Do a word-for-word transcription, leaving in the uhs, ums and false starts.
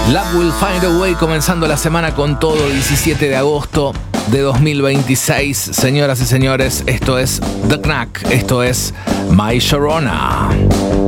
Love Will Find a Way, comenzando la semana con todo, diecisiete de agosto de dos mil veintiséis. Señoras y señores, esto es The Knack, esto es My Sharona.